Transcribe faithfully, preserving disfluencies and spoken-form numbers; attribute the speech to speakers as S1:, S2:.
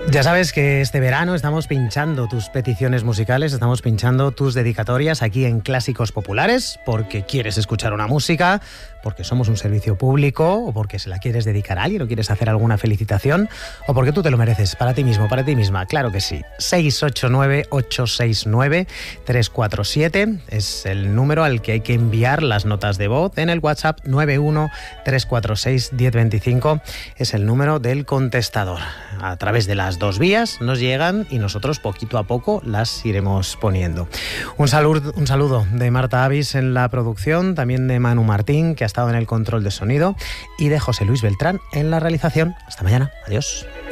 S1: Ya sabes que este verano estamos pinchando tus peticiones musicales, estamos pinchando tus dedicatorias aquí en Clásicos Populares, porque quieres escuchar una música, porque somos un servicio público, o porque se la quieres dedicar a alguien, o quieres hacer alguna felicitación, o porque tú te lo mereces, para ti mismo, para ti misma. Claro que sí. seis ocho nueve, ocho seis nueve, tres cuatro siete es el número al que hay que enviar las notas de voz. En el WhatsApp nueve uno tres cuatro seis, uno cero dos cinco es el número del contestador. A través de las dos vías nos llegan y nosotros poquito a poco las iremos poniendo. Un saludo, un saludo de Marta Avis en la producción, también de Manu Martín, que ha estado en el control de sonido, y de José Luis Beltrán en la realización. Hasta mañana. Adiós.